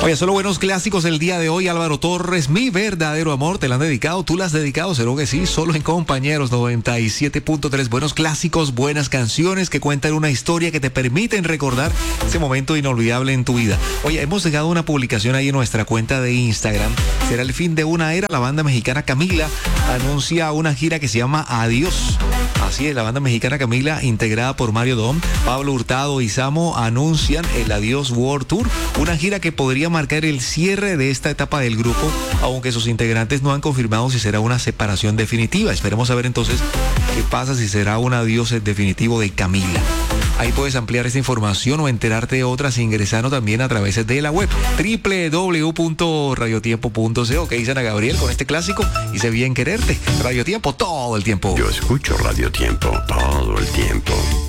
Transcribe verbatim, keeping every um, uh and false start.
Oye, solo buenos clásicos el día de hoy. Álvaro Torres, Mi Verdadero Amor, te la han dedicado, tú la has dedicado, seguro que sí, solo en Compañeros noventa y siete punto tres. Buenos clásicos, buenas canciones que cuentan una historia que te permiten recordar ese momento inolvidable en tu vida. Oye, hemos dejado una publicación ahí en nuestra cuenta de Instagram. Será el fin de una era. La banda mexicana Camila anuncia una gira que se llama Adiós. Así es, la banda mexicana Camila, integrada por Mario Dom, Pablo Hurtado y Samo, anuncian el Adiós World Tour, una gira que podría marcar el cierre de esta etapa del grupo, aunque sus integrantes no han confirmado si será una separación definitiva. Esperemos saber entonces qué pasa, si será un adiós definitivo de Camila. Ahí puedes ampliar esta información o enterarte de otras ingresando también a través de la web doble u doble u doble u punto radiotiempo punto co. ¿Qué dicen a Gabriel con este clásico? Hice bien quererte. Radio Tiempo todo el tiempo. Yo escucho Radio Tiempo todo el tiempo.